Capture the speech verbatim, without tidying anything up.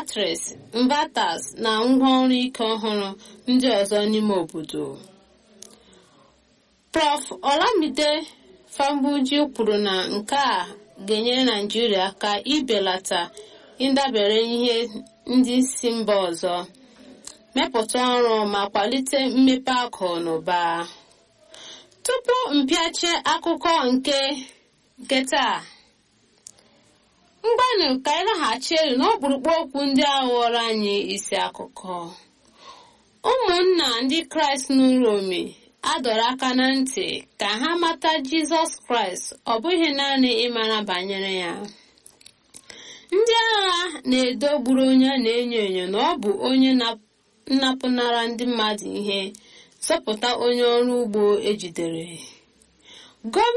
matrix, inverters na ngwaọrụ ike ọhụrụ ndị ọzọ n'ime obodo. Prọfesọ Olamide Fambuji kwuru na nke a ga-enyere Naịjirịa aka ibelata ịdabere ihe ndị si mba ọzọ, mepụta ọrụ ma kwalite mmepe akụ na ụba. Tupu mpịache akụkọ nke nke taa, mgbanụ ka anyị laghachi elu n'ọkpụrụkpụ okwu ndị a ghọrọ anyị isi akụkọ. Ụmụnna ndị Kraịst n'Uromi adọrọ aka na ntị ka ha mata Jizọs Kraịst, ọ bụghị naanị ịmara banyere ya. Ndị agha na-edo gburu onye na-enyo enyo na ọ bụ onye nnapụnara ndị mmadụ ihe, zọpụta onye ọrụ ugbo ejidere.